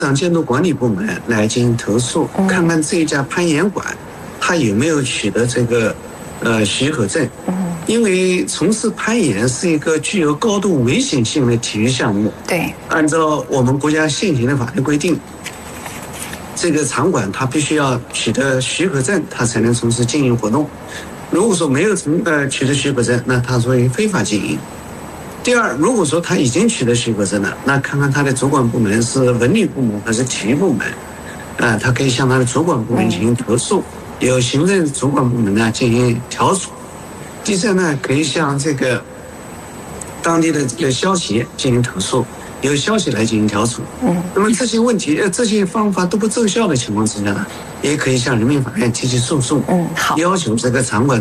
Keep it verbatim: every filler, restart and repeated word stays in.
场监督管理部门来进行投诉， 嗯、 看看这一家攀岩馆他有没有取得这个呃许可证。 嗯， 因为从事攀岩是一个具有高度危险性的体育项目。 对， 按照我们国家现行的法律规定，这个场馆它必须要取得许可证，它才能从事经营活动。如果说没有从呃取得许可证，那它属于非法经营。第二，如果说他已经取得许可证了，那看看他的主管部门是文旅部门还是体育部门，啊、呃，他可以向他的主管部门进行投诉，由行政主管部门呢进行调处。第三呢，可以向这个当地的这个消协进行投诉，由消协来进行调处。 嗯， 那么这些问题呃这些方法都不奏效的情况之下呢，也可以向人民法院提起诉讼。 嗯，好， 要求这个场馆